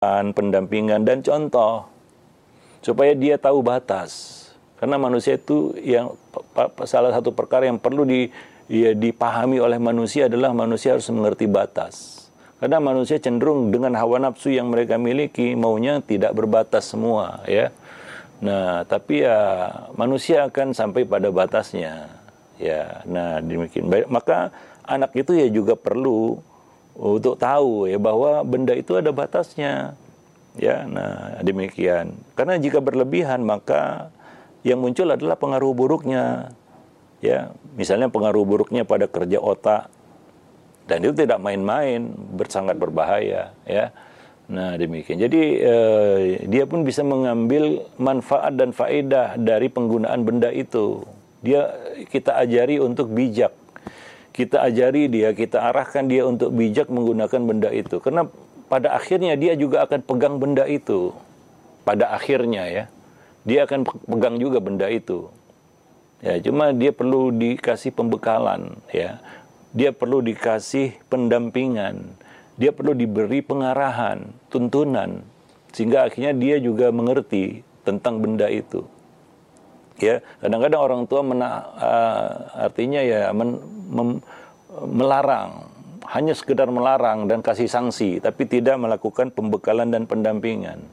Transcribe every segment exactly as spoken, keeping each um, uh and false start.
pendampingan dan contoh supaya dia tahu batas. Karena manusia itu yang salah satu perkara yang perlu di, ya, dipahami oleh manusia adalah manusia harus mengerti batas. Karena manusia cenderung dengan hawa nafsu yang mereka miliki maunya tidak berbatas semua, ya. Nah, tapi ya manusia akan sampai pada batasnya, ya. Nah, demikian. Maka anak itu ya juga perlu untuk tahu ya bahwa benda itu ada batasnya, ya. Nah, demikian. Karena jika berlebihan maka yang muncul adalah pengaruh buruknya, ya. Misalnya pengaruh buruknya pada kerja otak, dan itu tidak main-main, sangat berbahaya, ya. Nah, demikian. Jadi eh, dia pun bisa mengambil manfaat dan faedah dari penggunaan benda itu. Dia kita ajari untuk bijak. Kita ajari dia, kita arahkan dia untuk bijak menggunakan benda itu. Karena pada akhirnya dia juga akan pegang benda itu. Pada akhirnya, ya. Dia akan pegang juga benda itu. Ya, cuma dia perlu dikasih pembekalan, ya. Dia perlu dikasih pendampingan. Dia perlu diberi pengarahan, tuntunan, sehingga akhirnya dia juga mengerti tentang benda itu. Ya, kadang-kadang orang tua mena, uh, artinya ya men, mem, melarang, hanya sekedar melarang dan kasih sanksi, tapi tidak melakukan pembekalan dan pendampingan.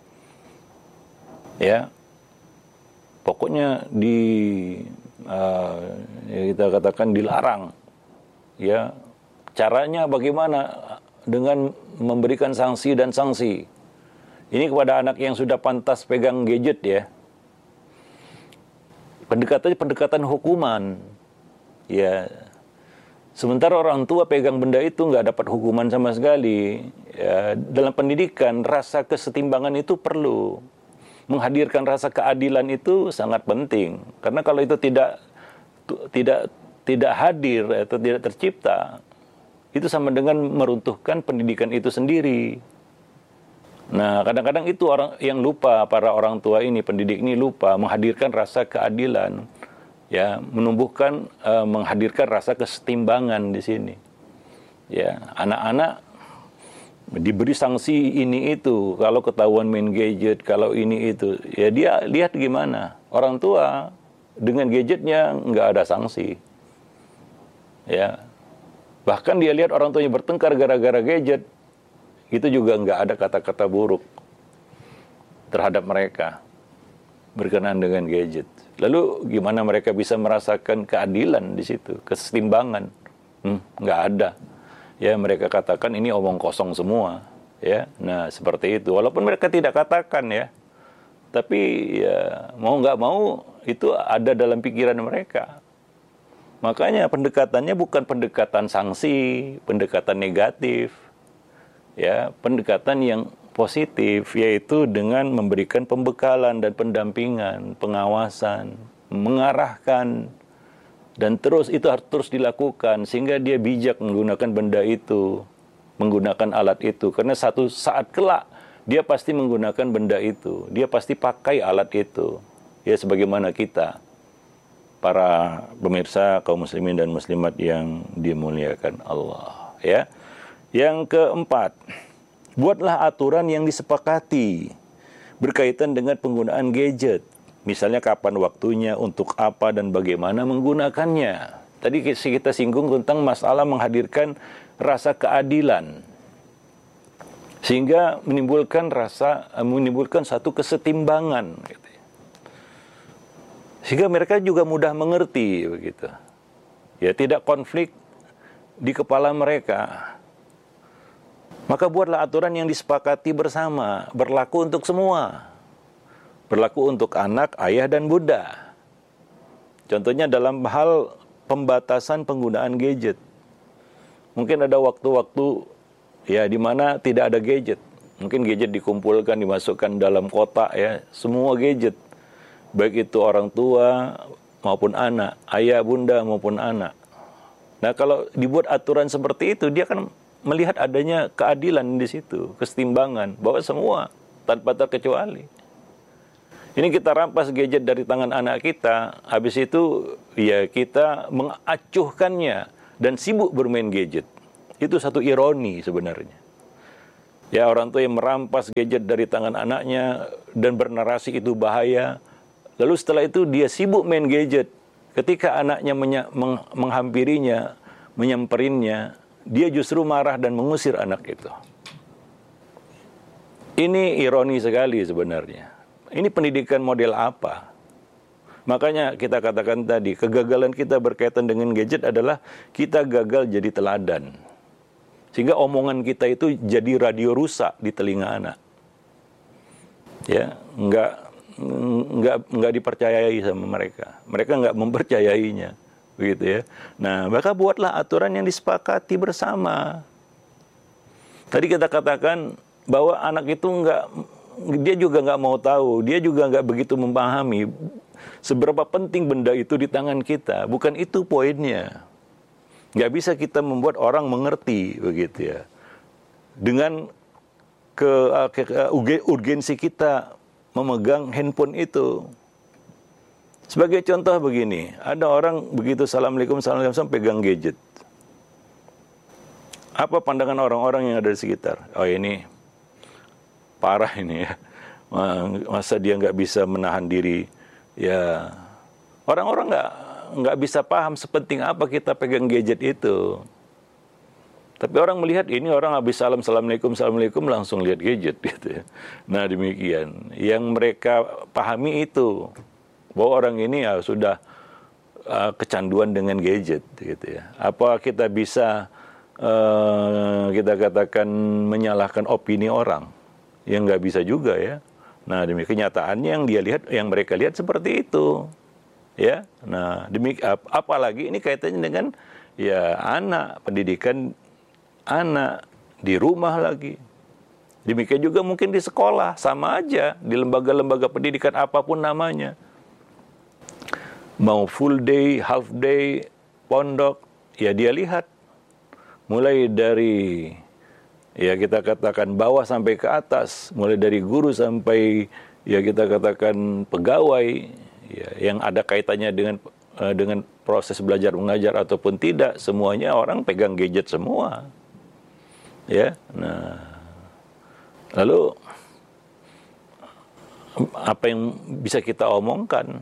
Ya, pokoknya di uh, ya kita katakan dilarang. Ya, caranya bagaimana? Dengan memberikan sanksi dan sanksi. Ini kepada anak yang sudah pantas pegang gadget, ya. Pendekatannya pendekatan hukuman. Ya. Sementara orang tua pegang benda itu nggak dapat hukuman sama sekali. Ya, dalam pendidikan rasa kesetimbangan itu perlu. Menghadirkan rasa keadilan itu sangat penting. Karena kalau itu tidak tidak tidak hadir atau tidak tercipta, itu sama dengan meruntuhkan pendidikan itu sendiri. Nah, kadang-kadang itu orang yang lupa, para orang tua ini, pendidik ini lupa menghadirkan rasa keadilan, ya, menumbuhkan, uh, menghadirkan rasa kesetimbangan di sini. Ya, anak-anak diberi sanksi ini itu, kalau ketahuan main gadget, kalau ini itu, ya dia lihat gimana. Orang tua dengan gadgetnya nggak ada sanksi, ya. Bahkan dia lihat orang tuanya bertengkar gara-gara gadget, itu juga nggak ada kata-kata buruk terhadap mereka berkenaan dengan gadget. Lalu gimana mereka bisa merasakan keadilan di situ, kesetimbangan? Hmm, nggak ada. Ya, mereka katakan ini omong kosong semua. Ya, nah seperti itu. Walaupun mereka tidak katakan, ya, tapi ya mau nggak mau itu ada dalam pikiran mereka. Makanya pendekatannya bukan pendekatan sanksi, pendekatan negatif, ya, pendekatan yang positif, yaitu dengan memberikan pembekalan dan pendampingan, pengawasan, mengarahkan, dan terus itu harus terus dilakukan sehingga dia bijak menggunakan benda itu, menggunakan alat itu, karena satu saat kelak dia pasti menggunakan benda itu, dia pasti pakai alat itu, ya, sebagaimana kita. Para pemirsa kaum muslimin dan muslimat yang dimuliakan Allah, ya. Yang keempat, buatlah aturan yang disepakati berkaitan dengan penggunaan gadget. Misalnya kapan waktunya, untuk apa dan bagaimana menggunakannya. Tadi kita singgung tentang masalah menghadirkan rasa keadilan, sehingga menimbulkan rasa menimbulkan satu kesetimbangan, gitu. Sehingga mereka juga mudah mengerti, begitu. Ya, tidak konflik di kepala mereka. Maka buatlah aturan yang disepakati bersama, berlaku untuk semua. Berlaku untuk anak, ayah, dan bunda. Contohnya dalam hal pembatasan penggunaan gadget. Mungkin ada waktu-waktu, ya, di mana tidak ada gadget. Mungkin gadget dikumpulkan, dimasukkan dalam kotak, ya, semua gadget. Baik itu orang tua maupun anak, ayah, bunda maupun anak. Nah, kalau dibuat aturan seperti itu, dia akan melihat adanya keadilan di situ, kesetimbangan, bahwa semua tanpa terkecuali. Ini kita rampas gadget dari tangan anak kita, habis itu ya kita mengacuhkannya dan sibuk bermain gadget. Itu satu ironi sebenarnya. Ya, orang tua yang merampas gadget dari tangan anaknya dan bernarasi itu bahaya. Lalu setelah itu dia sibuk main gadget. Ketika anaknya menya- meng- menghampirinya, menyamperinnya, dia justru marah dan mengusir anak itu. Ini ironi sekali sebenarnya. Ini pendidikan model apa? Makanya kita katakan tadi, kegagalan kita berkaitan dengan gadget adalah kita gagal jadi teladan. Sehingga omongan kita itu jadi radio rusak di telinga anak. Ya, enggak enggak enggak dipercayai sama mereka. Mereka enggak mempercayainya, begitu ya. Nah, maka buatlah aturan yang disepakati bersama. Tadi kita katakan bahwa anak itu enggak, dia juga enggak mau tahu, dia juga enggak begitu memahami seberapa penting benda itu di tangan kita. Bukan itu poinnya. Nggak bisa kita membuat orang mengerti, begitu ya. Dengan ke, ke, ke urgensi kita memegang handphone itu. Sebagai contoh begini, ada orang begitu Assalamualaikum, Assalamualaikum, pegang gadget. Apa pandangan orang-orang yang ada di sekitar? Oh, ini parah ini ya. Masa dia nggak bisa menahan diri? Ya, orang-orang nggak nggak bisa paham sepenting apa kita pegang gadget itu. Tapi orang melihat ini orang habis salam Assalamualaikum, Assalamualaikum langsung lihat gadget gitu ya. Nah, demikian. Yang mereka pahami itu bahwa orang ini ya sudah uh, kecanduan dengan gadget gitu ya. Apa kita bisa uh, kita katakan menyalahkan opini orang? Yang nggak bisa juga ya. Nah, demikian kenyataannya yang dia lihat, yang mereka lihat seperti itu. Ya, nah demikian. Apalagi ini kaitannya dengan ya anak, pendidikan anak di rumah lagi. Demikian juga mungkin di sekolah, sama aja di lembaga-lembaga pendidikan apapun namanya. Mau full day, half day, pondok, ya dia lihat mulai dari ya kita katakan bawah sampai ke atas, mulai dari guru sampai ya kita katakan pegawai. Ya, yang ada kaitannya dengan uh, dengan proses belajar mengajar ataupun tidak, semuanya orang pegang gadget semua. Ya, nah, lalu apa yang bisa kita omongkan?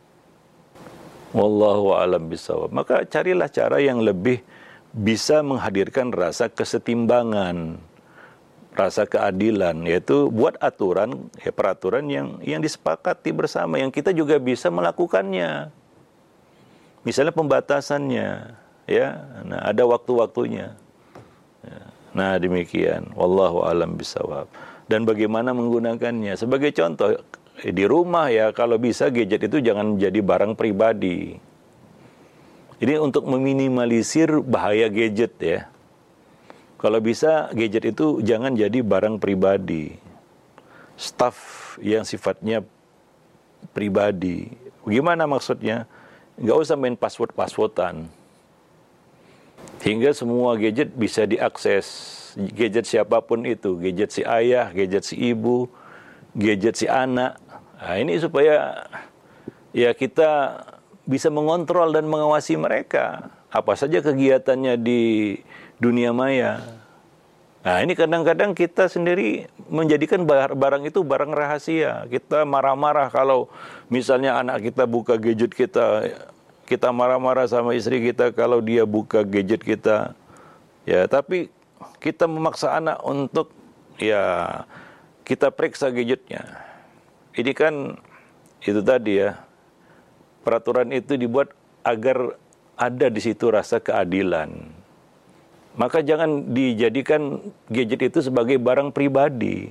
Wallahu a'lam bishawab. Maka carilah cara yang lebih bisa menghadirkan rasa kesetimbangan, rasa keadilan, yaitu buat aturan, ya peraturan yang yang disepakati bersama, yang kita juga bisa melakukannya. Misalnya pembatasannya, ya, nah ada waktu-waktunya. Ya. Nah demikian, wallahu a'lam bishawab. Dan bagaimana menggunakannya? Sebagai contoh, di rumah ya kalau bisa gadget itu jangan jadi barang pribadi. Ini untuk meminimalisir bahaya gadget ya. Kalau bisa gadget itu jangan jadi barang pribadi, staf yang sifatnya pribadi. Bagaimana maksudnya? Nggak usah main password-passwordan. Hingga semua gadget bisa diakses. Gadget siapapun itu, gadget si ayah, gadget si ibu, gadget si anak. Nah, ini supaya ya kita bisa mengontrol dan mengawasi mereka. Apa saja kegiatannya di dunia maya. Nah, ini kadang-kadang kita sendiri menjadikan barang itu barang rahasia. Kita marah-marah kalau misalnya anak kita buka gadget kita. Kita marah-marah sama istri kita kalau dia buka gadget kita. Ya, tapi kita memaksa anak untuk ya kita periksa gadgetnya. Ini kan itu tadi ya. Peraturan itu dibuat agar ada di situ rasa keadilan. Maka jangan dijadikan gadget itu sebagai barang pribadi.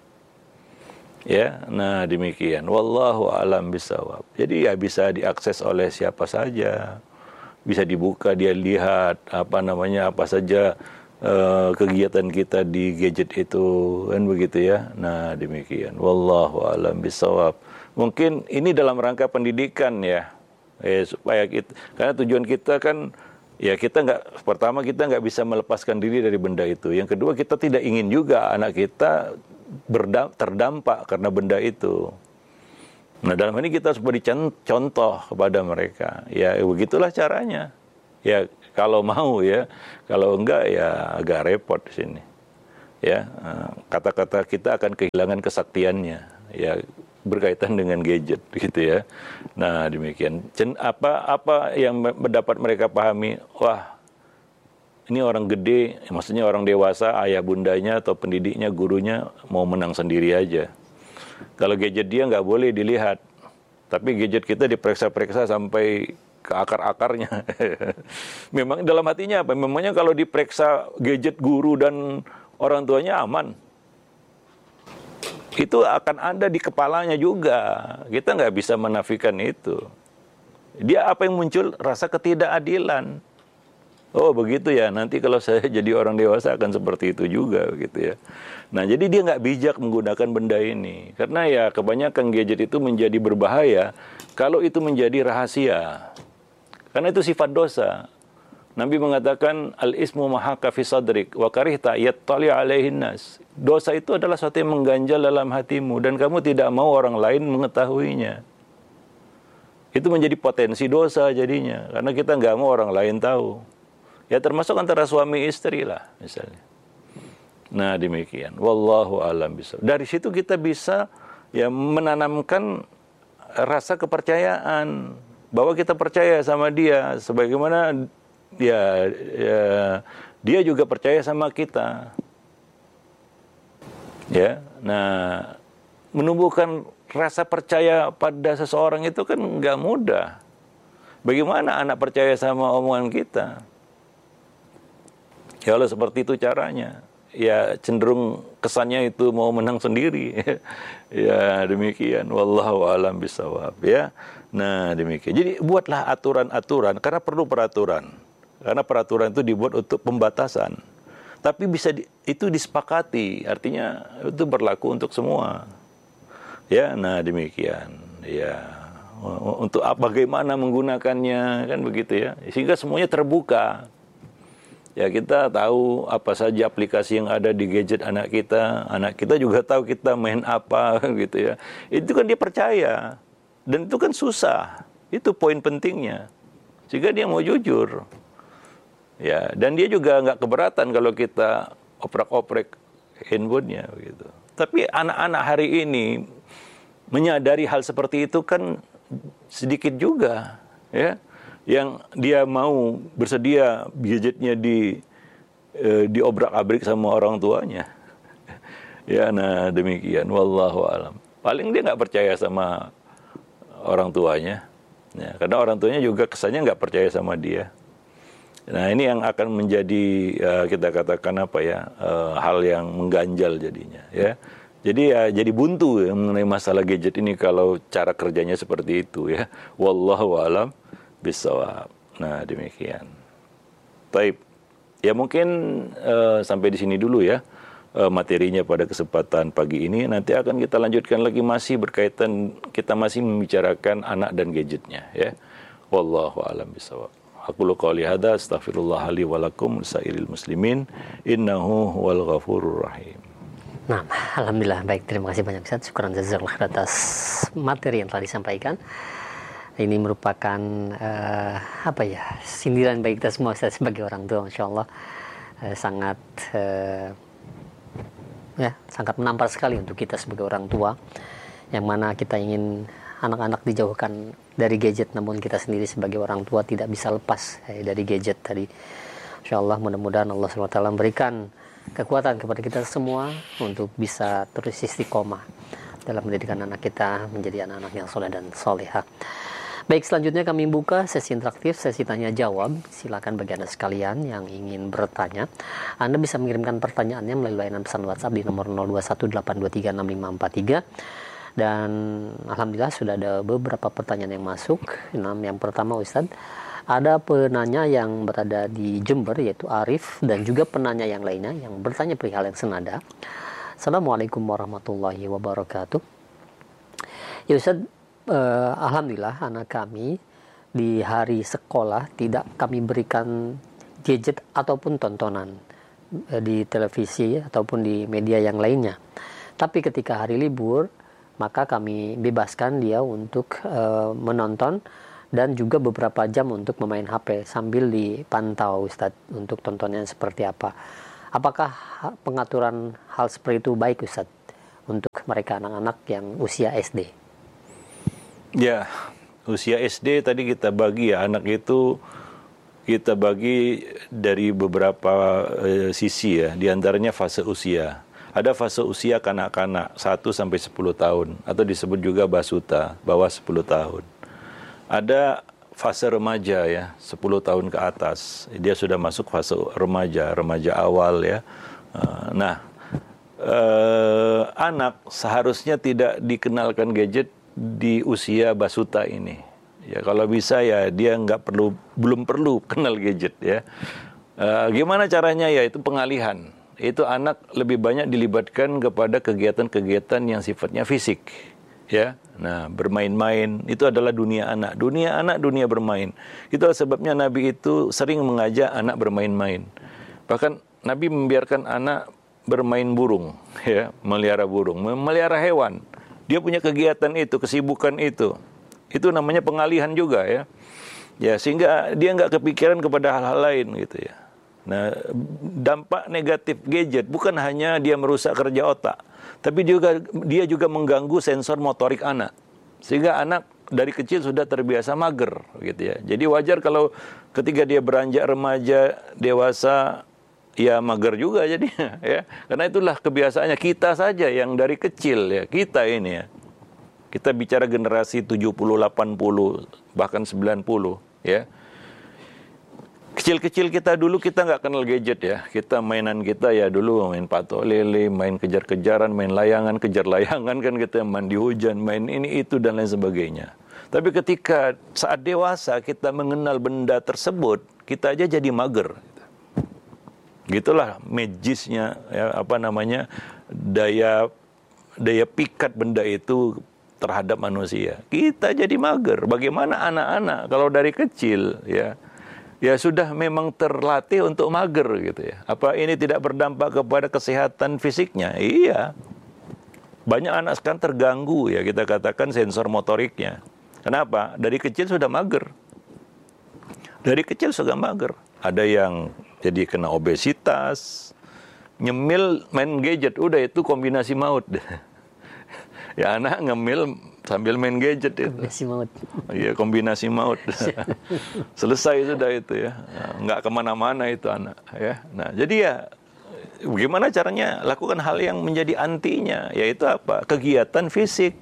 Ya, nah demikian. Wallahu a'lam bishawab. Jadi ya bisa diakses oleh siapa saja. Bisa dibuka, dia lihat apa namanya, apa saja uh, kegiatan kita di gadget itu, kan begitu ya. Nah, demikian. Wallahu a'lam bishawab. Mungkin ini dalam rangka pendidikan ya. Eh, supaya kita, karena tujuan kita kan ya kita nggak, pertama kita nggak bisa melepaskan diri dari benda itu. Yang kedua kita tidak ingin juga anak kita berdam, terdampak karena benda itu. Nah dalam ini kita harus beri contoh kepada mereka. Ya begitulah caranya. Ya kalau mau ya, kalau enggak ya agak repot di sini. ya uh, kata-kata kita akan kehilangan kesaktiannya, ya berkaitan dengan gadget gitu ya. Nah demikian. Cen, apa apa yang mendapat mereka pahami? Wah, ini orang gede, maksudnya orang dewasa, ayah bundanya atau pendidiknya, gurunya mau menang sendiri aja. Kalau gadget dia nggak boleh dilihat, tapi gadget kita diperiksa-periksa sampai ke akar-akarnya. Memang dalam hatinya apa? Memangnya kalau diperiksa gadget guru dan orang tuanya aman? Itu akan ada di kepalanya juga. Kita nggak bisa menafikan itu. Dia apa yang muncul? Rasa ketidakadilan. Oh begitu ya, nanti kalau saya jadi orang dewasa akan seperti itu juga gitu ya. Nah jadi dia nggak bijak menggunakan benda ini. Karena ya kebanyakan gadget itu menjadi berbahaya kalau itu menjadi rahasia. Karena itu sifat dosa. Nabi mengatakan, al-ismu mahaka fi sadrik wa karihta yattali alaihin nas. Dosa itu adalah sesuatu yang mengganjal dalam hatimu dan kamu tidak mau orang lain mengetahuinya. Itu menjadi potensi dosa jadinya. Karena kita nggak mau orang lain tahu. Ya termasuk antara suami istri lah misalnya. Nah demikian. Wallahu a'lam bishawab. Dari situ kita bisa ya menanamkan rasa kepercayaan bahwa kita percaya sama dia sebagaimana ya, ya dia juga percaya sama kita. Ya. Nah, menumbuhkan rasa percaya pada seseorang itu kan nggak mudah. Bagaimana anak percaya sama omongan kita? Ya kalau seperti itu caranya, ya cenderung kesannya itu mau menang sendiri. Ya demikian. Wallahu a'lam bishawab ya. Nah demikian. Jadi buatlah aturan-aturan karena perlu peraturan. Karena peraturan itu dibuat untuk pembatasan. Tapi bisa di, itu disepakati, artinya itu berlaku untuk semua. Ya, nah demikian. Ya. Untuk bagaimana menggunakannya kan begitu ya. Sehingga semuanya terbuka. Ya kita tahu apa saja aplikasi yang ada di gadget anak kita. Anak kita juga tahu kita main apa gitu ya. Itu kan dia percaya. Dan itu kan susah. Itu poin pentingnya. Sehingga dia mau jujur. Ya, dan dia juga nggak keberatan kalau kita oprek-oprek handphonenya gitu. Tapi anak-anak hari ini menyadari hal seperti itu kan sedikit juga ya. Yang dia mau bersedia gadgetnya di e, diobrak-abrik sama orang tuanya. Ya, nah demikian. Wallahu a'lam. Paling dia nggak percaya sama orang tuanya. Ya, karena orang tuanya juga kesannya nggak percaya sama dia. Nah ini yang akan menjadi uh, kita katakan apa ya uh, hal yang mengganjal jadinya. Ya. Jadi ya jadi buntu ya, mengenai masalah gadget ini kalau cara kerjanya seperti itu ya. Wallahu a'lam bishawab. Nah demikian. Baik. Ya mungkin uh, sampai di sini dulu ya uh, materinya pada kesempatan pagi ini. Nanti akan kita lanjutkan lagi masih berkaitan kita masih membicarakan anak dan gadgetnya ya. Wallahu a'lam bishawab. Aku qouli hadza astaghfirullah li wa lakum sairil muslimin innahu huwal ghafurur rahim. Nah, alhamdulillah baik, terima kasih banyak Ustaz. Syukran jazakallah atas materi yang telah disampaikan. Ini merupakan uh, apa ya sindiran bagi kita semua Ustaz, sebagai orang tua, insyaallah uh, sangat uh, ya sangat menampar sekali untuk kita sebagai orang tua, yang mana kita ingin anak-anak dijauhkan dari gadget, namun kita sendiri sebagai orang tua tidak bisa lepas eh, dari gadget tadi. Insyaallah mudah-mudahan Allah subhanahu wa taala memberikan kekuatan kepada kita semua untuk bisa terus istiqomah dalam mendidikan anak kita menjadi anak-anak yang soleh dan soleha. Baik, selanjutnya kami buka sesi interaktif, sesi tanya jawab. Silakan bagi Anda sekalian yang ingin bertanya, Anda bisa mengirimkan pertanyaannya melalui layanan pesan WhatsApp di nomor nol dua satu delapan dua tiga enam lima empat tiga. Dan alhamdulillah sudah ada beberapa pertanyaan yang masuk. Yang pertama Ustadz, ada penanya yang berada di Jember yaitu Arif, dan juga penanya yang lainnya yang bertanya perihal yang senada. Assalamualaikum warahmatullahi wabarakatuh. Ya Ustadz, eh, alhamdulillah anak kami di hari sekolah tidak kami berikan gadget ataupun tontonan eh, di televisi ataupun di media yang lainnya. Tapi ketika hari libur, maka kami bebaskan dia untuk uh, menonton dan juga beberapa jam untuk memain H P sambil dipantau Ustadz untuk tontonnya seperti apa. Apakah pengaturan hal seperti itu baik, Ustaz, untuk mereka anak-anak yang usia S D? Ya, usia S D tadi kita bagi ya, anak itu kita bagi dari beberapa uh, sisi ya, diantaranya fase usia. Ada fase usia kanak-kanak satu sampai sepuluh tahun atau disebut juga basuta, bawah sepuluh tahun. Ada fase remaja ya, sepuluh tahun ke atas. Dia sudah masuk fase remaja, remaja awal ya. Nah, eh, anak seharusnya tidak dikenalkan gadget di usia basuta ini. Ya kalau bisa ya dia nggak perlu, belum perlu kenal gadget ya. Eh, gimana caranya ya, itu pengalihan. Itu anak lebih banyak dilibatkan kepada kegiatan-kegiatan yang sifatnya fisik, ya. Nah, bermain-main itu adalah dunia anak, dunia anak, dunia bermain. Itulah sebabnya Nabi itu sering mengajak anak bermain-main. Bahkan Nabi membiarkan anak bermain burung, ya, melihara burung, melihara hewan. Dia punya kegiatan itu, kesibukan itu. Itu namanya pengalihan juga, ya. Ya, sehingga dia nggak kepikiran kepada hal-hal lain, gitu ya. Nah, dampak negatif gadget bukan hanya dia merusak kerja otak, tapi juga dia juga mengganggu sensor motorik anak. Sehingga anak dari kecil sudah terbiasa mager gitu ya. Jadi wajar kalau ketika dia beranjak remaja, dewasa, ya mager juga jadinya ya. Karena itulah kebiasaannya kita saja yang dari kecil ya, kita ini ya. Kita bicara generasi tujuh puluh, delapan puluh, bahkan sembilan puluh ya. Kecil-kecil kita dulu kita nggak kenal gadget ya. Kita mainan kita ya dulu main patok lele, main kejar-kejaran, main layangan, kejar layangan kan kita, mandi hujan, main ini itu dan lain sebagainya. Tapi ketika saat dewasa kita mengenal benda tersebut, kita aja jadi mager. Gitulah magisnya ya, apa namanya, daya daya pikat benda itu terhadap manusia. Kita jadi mager. Bagaimana anak-anak kalau dari kecil ya ya sudah memang terlatih untuk mager gitu ya. Apa ini tidak berdampak kepada kesehatan fisiknya? Iya. Banyak anak sekarang terganggu ya, kita katakan sensor motoriknya. Kenapa? Dari kecil sudah mager. Dari kecil sudah mager. Ada yang jadi kena obesitas, nyemil main gadget, udah itu kombinasi maut. Ya anak ngemil sambil main gadget itu. Kombinasi maut. Iya, kombinasi maut. Selesai sudah itu ya. Nggak kemana-mana itu anak ya. Nah, jadi ya bagaimana caranya lakukan hal yang menjadi antinya, yaitu apa? Kegiatan fisik.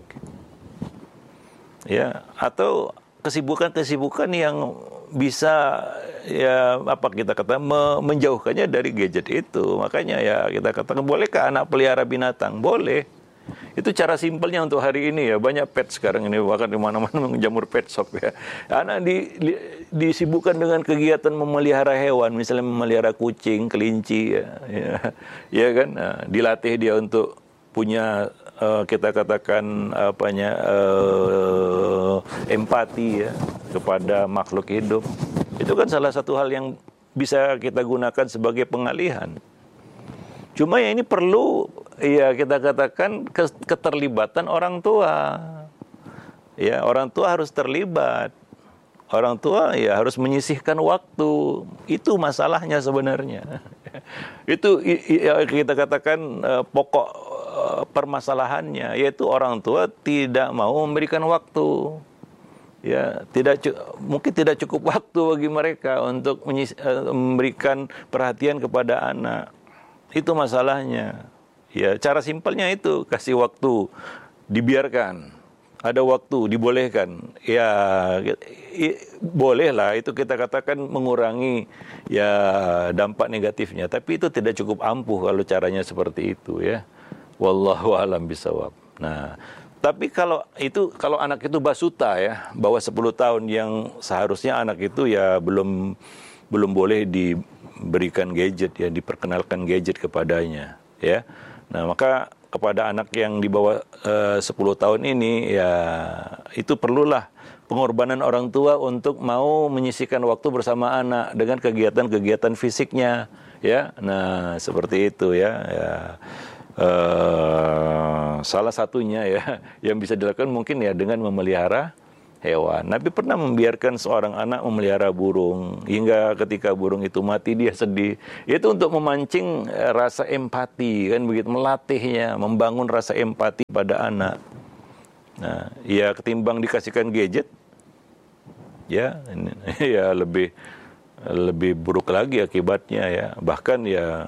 Ya, atau kesibukan-kesibukan yang bisa ya apa kita kata me, menjauhkannya dari gadget itu. Makanya ya kita katakan, bolehkah anak pelihara binatang? Boleh. Itu cara simpelnya untuk hari ini ya. Banyak pet sekarang ini, bahkan di mana-mana menjamur pet shop ya. Anak di, di, disibukkan dengan kegiatan memelihara hewan, misalnya memelihara kucing, kelinci ya, ya, ya kan. Nah, dilatih dia untuk punya uh, kita katakan apanya uh, empati ya kepada makhluk hidup. Itu kan salah satu hal yang bisa kita gunakan sebagai pengalihan. Cuma ya ini perlu ya kita katakan keterlibatan orang tua. Ya, orang tua harus terlibat. Orang tua ya harus menyisihkan waktu. Itu masalahnya sebenarnya. Itu ya, kita katakan uh, pokok uh, permasalahannya, yaitu orang tua tidak mau memberikan waktu. Ya, tidak mungkin tidak cukup waktu bagi mereka untuk menyis, uh, memberikan perhatian kepada anak. Itu masalahnya. Ya, cara simpelnya itu kasih waktu, dibiarkan. Ada waktu, dibolehkan. Ya, i, bolehlah itu kita katakan mengurangi ya dampak negatifnya, tapi itu tidak cukup ampuh kalau caranya seperti itu ya. Wallahu a'lam bishawab. Nah, tapi kalau itu kalau anak itu basuta ya, bawah sepuluh tahun, yang seharusnya anak itu ya belum belum boleh diberikan gadget ya, diperkenalkan gadget kepadanya ya. Nah, maka kepada anak yang di bawah uh, sepuluh tahun ini ya itu perlulah pengorbanan orang tua untuk mau menyisihkan waktu bersama anak dengan kegiatan-kegiatan fisiknya ya. Nah, seperti itu ya. Ya. Uh, salah satunya ya yang bisa dilakukan mungkin ya dengan memelihara hewan. Nabi pernah membiarkan seorang anak memelihara burung hingga ketika burung itu mati dia sedih. Itu untuk memancing rasa empati, kan begitu, melatihnya, membangun rasa empati pada anak. Nah, ya ketimbang dikasihkan gadget, ya, ya lebih lebih buruk lagi akibatnya ya. Bahkan ya,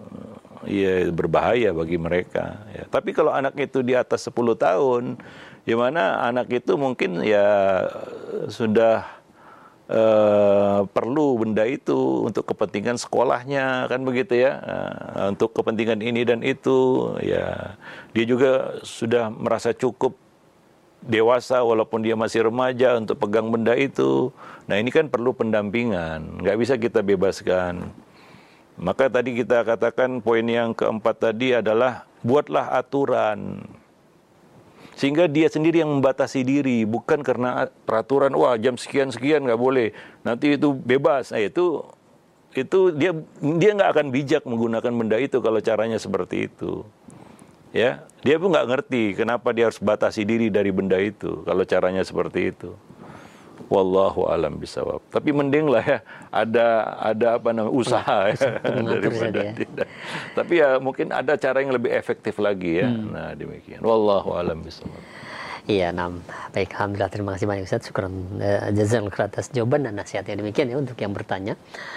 ya berbahaya bagi mereka. Ya. Tapi kalau anak itu di atas sepuluh tahun, di mana anak itu mungkin ya sudah uh, perlu benda itu untuk kepentingan sekolahnya, kan begitu ya, uh, untuk kepentingan ini dan itu, ya dia juga sudah merasa cukup dewasa walaupun dia masih remaja untuk pegang benda itu. Nah ini kan perlu pendampingan, nggak bisa kita bebaskan. Maka tadi kita katakan poin yang keempat tadi adalah buatlah aturan. Sehingga dia sendiri yang membatasi diri, bukan karena peraturan, wah jam sekian-sekian nggak boleh, nanti itu bebas. Nah itu, itu dia dia nggak akan bijak menggunakan benda itu kalau caranya seperti itu. Ya, dia pun nggak ngerti kenapa dia harus batasi diri dari benda itu kalau caranya seperti itu. Wallahu alam bisawab. Tapi mending lah ya ada ada apa namanya usaha ya, daripada ya. Tidak. Tapi ya mungkin ada cara yang lebih efektif lagi ya. Hmm. Nah demikian. Wallahu alam bisawab. Iya, nam. Baik, alhamdulillah, terima kasih banyak Ustaz. Syukran uh, jazakallahu atas jawaban dan nasihatnya. Demikian ya untuk yang bertanya.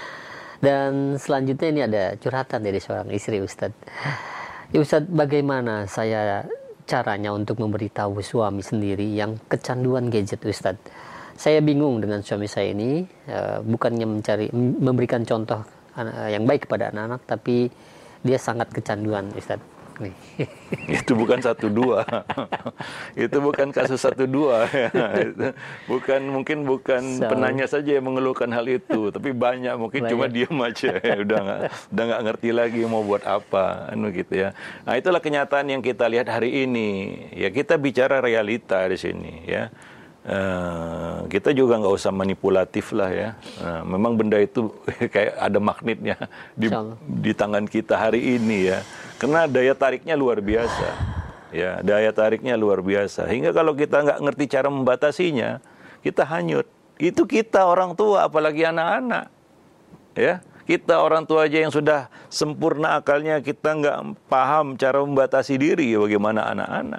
Dan selanjutnya ini ada curhatan dari seorang istri Ustaz. Ya Ustaz, bagaimana saya caranya untuk memberitahu suami sendiri yang kecanduan gadget Ustaz? Saya bingung dengan suami saya ini, uh, bukannya mencari memberikan contoh uh, yang baik kepada anak-anak, tapi dia sangat kecanduan Ustaz. Nih. Itu bukan satu dua, itu bukan kasus satu dua, ya. Bukan mungkin bukan so, penanya saja yang mengeluhkan hal itu, tapi banyak mungkin banyak. Cuma diam aja, ya. udah nggak udah nggak ngerti lagi mau buat apa, anu gitu ya. Nah itulah kenyataan yang kita lihat hari ini. Ya kita bicara realita di sini, ya. Uh, kita juga nggak usah manipulatif lah ya. Uh, memang benda itu kayak ada magnetnya di, di tangan kita hari ini ya. Karena daya tariknya luar biasa. Ya, daya tariknya luar biasa. Hingga kalau kita nggak ngerti cara membatasinya, kita hanyut. Itu kita orang tua, apalagi anak-anak. Ya, kita orang tua aja yang sudah sempurna akalnya, kita nggak paham cara membatasi diri, ya bagaimana anak-anak.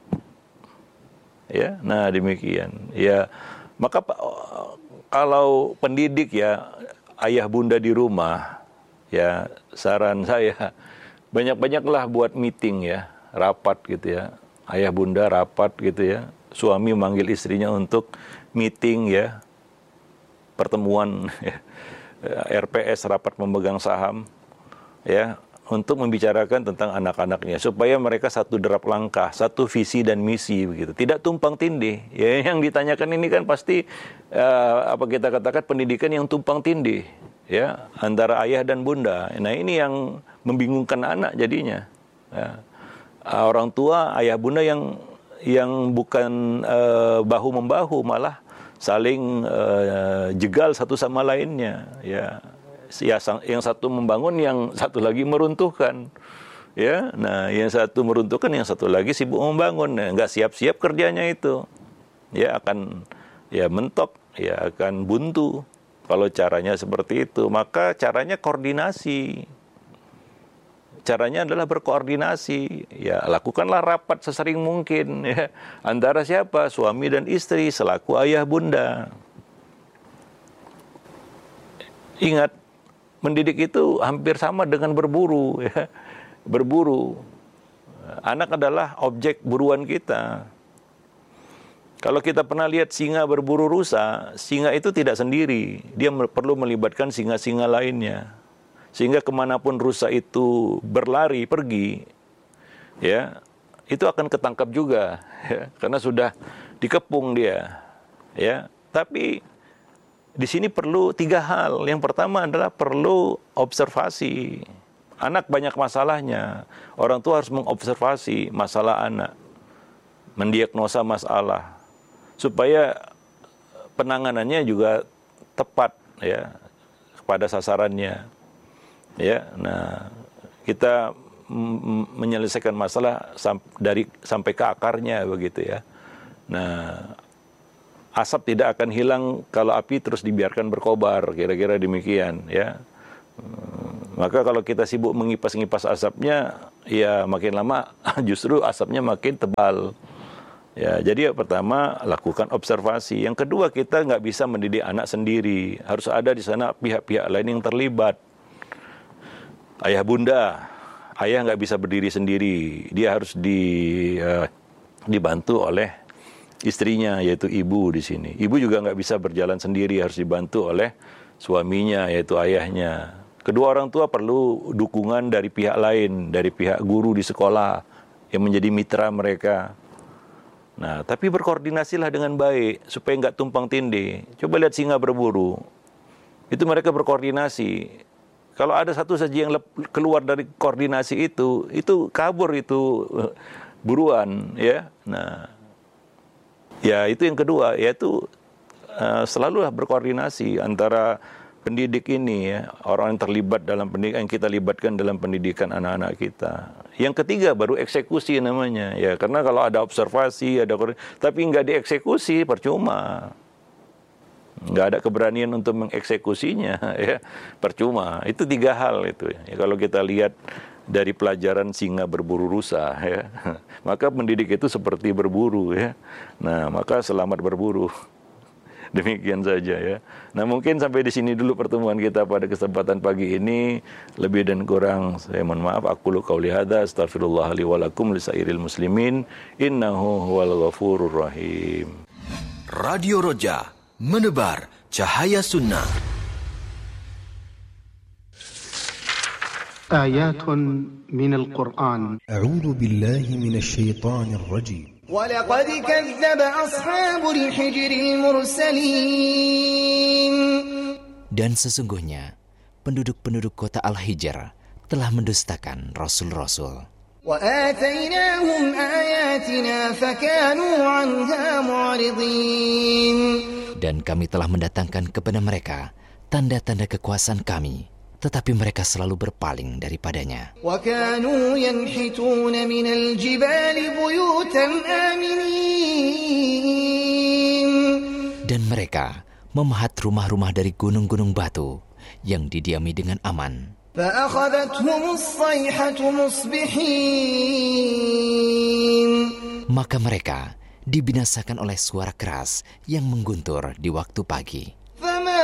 Ya, nah demikian. Ya, maka kalau pendidik ya ayah bunda di rumah, ya saran saya banyak-banyaklah buat meeting ya, rapat gitu ya. Ayah bunda rapat gitu ya. Suami manggil istrinya untuk meeting ya, pertemuan ya. R P S, rapat pemegang saham ya, untuk membicarakan tentang anak-anaknya supaya mereka satu derap langkah, satu visi dan misi begitu. Tidak tumpang tindih. Ya, yang ditanyakan ini kan pasti uh, apa kita katakan pendidikan yang tumpang tindih ya antara ayah dan bunda. Nah, ini yang membingungkan anak jadinya. Ya. Orang tua, ayah bunda yang yang bukan uh, bahu membahu, malah saling uh, jegal satu sama lainnya ya. Ya, yang satu membangun, yang satu lagi meruntuhkan. Ya, nah, yang satu meruntuhkan, yang satu lagi sibuk membangun. Nah, nggak siap-siap kerjanya itu, ya akan ya mentok, ya akan buntu. Kalau caranya seperti itu, maka caranya koordinasi. Caranya adalah berkoordinasi. Ya, lakukanlah rapat sesering mungkin. Ya, antara siapa? Suami dan istri selaku ayah bunda. Ingat, mendidik itu hampir sama dengan berburu, ya. Berburu. Anak adalah objek buruan kita. Kalau kita pernah lihat singa berburu rusa, singa itu tidak sendiri. Dia perlu melibatkan singa-singa lainnya. Sehingga kemanapun rusa itu berlari, pergi, ya, itu akan ketangkap juga, ya, karena sudah dikepung dia. Ya. Tapi di sini perlu tiga hal. Yang pertama adalah perlu observasi. Anak banyak masalahnya. Orang tua harus mengobservasi masalah anak, mendiagnosa masalah, supaya penanganannya juga tepat ya kepada sasarannya. Ya, nah kita menyelesaikan masalah dari sampai ke akarnya begitu ya. Nah, asap tidak akan hilang kalau api terus dibiarkan berkobar, kira-kira demikian ya. Maka kalau kita sibuk mengipas-ngipas asapnya, ya makin lama justru asapnya makin tebal. Ya, jadi yang pertama lakukan observasi. Yang kedua, kita nggak bisa mendidik anak sendiri, harus ada di sana pihak-pihak lain yang terlibat. Ayah bunda, ayah nggak bisa berdiri sendiri, dia harus di uh, dibantu oleh istrinya, yaitu ibu di sini. Ibu juga nggak bisa berjalan sendiri, harus dibantu oleh suaminya, yaitu ayahnya. Kedua orang tua perlu dukungan dari pihak lain, dari pihak guru di sekolah yang menjadi mitra mereka. Nah, tapi berkoordinasilah dengan baik supaya nggak tumpang tindih. Coba lihat singa berburu, itu mereka berkoordinasi. Kalau ada satu saja yang keluar dari koordinasi itu, itu kabur itu buruan, ya. Nah, ya itu yang kedua, yaitu uh, selalulah berkoordinasi antara pendidik ini, ya, orang yang terlibat dalam pendidikan, yang kita libatkan dalam pendidikan anak-anak kita. Yang ketiga baru eksekusi namanya, ya, karena kalau ada observasi, ada tapi nggak dieksekusi, percuma. Nggak ada keberanian untuk mengeksekusinya, ya, percuma. Itu tiga hal itu. Ya, kalau kita lihat dari pelajaran singa berburu rusa, ya, maka pendidik itu seperti berburu, ya. Nah, maka selamat berburu. Demikian saja, ya. Nah, mungkin sampai di sini dulu pertemuan kita pada kesempatan pagi ini. Lebih dan kurang saya mohon maaf. Aqulu qauli hadza astaghfirullah li wa lakum lisairil muslimin innahu huwal ghafurur rahim. Radio Roja, menebar cahaya sunnah. آيات من القرآن. أعوذ بالله من الشيطان الرجيم. ولقد كذب أصحاب الحجر المرسلين. Dan sesungguhnya penduduk-penduduk kota Al-Hijr telah mendustakan rasul-rasul. وآتيناهم آياتنا فكانوا عنها معرضين. Dan kami telah mendatangkan kepada mereka tanda-tanda kekuasaan kami, tetapi mereka selalu berpaling daripadanya. وَكَانُوا يَنْحِتُونَ مِنَ الْجِبَالِ بُيُوتًا آمِنِينَ. Dan mereka memahat rumah-rumah dari gunung-gunung batu yang didiami dengan aman. فَأَخَذَتْهُمُ الصَّيْحَةُ مُصْبِحِينَ. Maka mereka dibinasakan oleh suara keras yang mengguntur di waktu pagi. فَمَا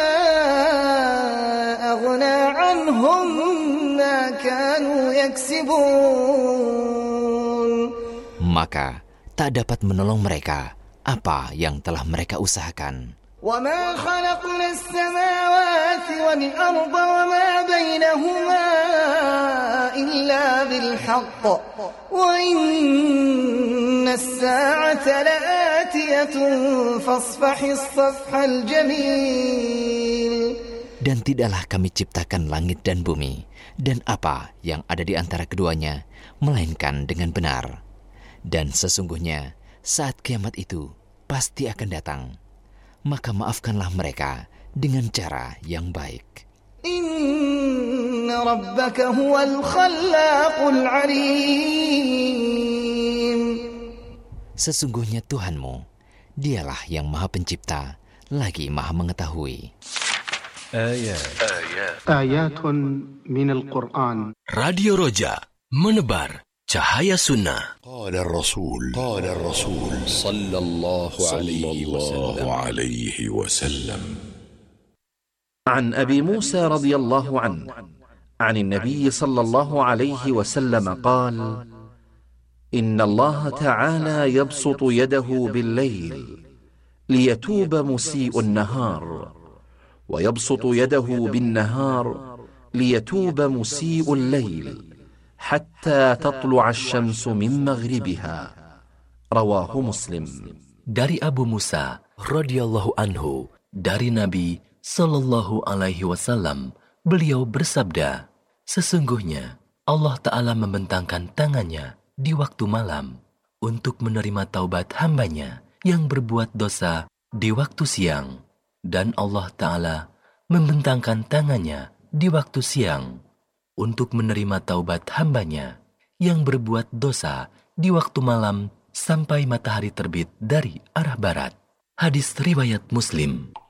أَغْنَى عَنْهُمْ مَا كَانُوا يَكْسِبُونَ. Maka tak dapat menolong mereka apa yang telah mereka usahakan. وَمَا خَلَقْنَا السَّمَاوَاتِ وَالْأَرْضَ وَمَا بَيْنَهُمَا إِلَّا بِالْحَقِّ وَإِنَّ السَّاعَةَ لَآتِيَةٌ فَاصْفَحِ الصَّفْحَ الْجَمِيلَ. Dan tidaklah kami ciptakan langit dan bumi dan apa yang ada di antara keduanya, melainkan dengan benar. Dan sesungguhnya saat kiamat itu pasti akan datang. Maka maafkanlah mereka dengan cara yang baik. Inna rabbaka huwal khallaqul alim. Sesungguhnya Tuhanmu, dialah yang maha pencipta, lagi maha mengetahui. آيات آيات من القرآن. Radio Roja, menebar cahaya sunnah. قال الرسول قال الرسول صلى الله عليه وسلم عليه وسلم عن أبي موسى رضي الله عنه عن النبي صلى الله عليه وسلم قال: إن الله تعالى يبسط يده بالليل ليتوب مسيء النهار، ويبسط يده بالنهار ليتوب مسيء الليل حتى تطلع الشمس من مغربها. رواه مسلم. Dari Abu Musa radhiyallahu anhu, dari Nabi sallallahu alaihi wasallam, beliau bersabda, sesungguhnya Allah Ta'ala membentangkan tangannya di waktu malam untuk menerima taubat hambanya yang berbuat dosa di waktu siang, dan Allah Ta'ala membentangkan tangannya di waktu siang untuk menerima taubat hambanya yang berbuat dosa di waktu malam sampai matahari terbit dari arah barat. Hadis riwayat Muslim.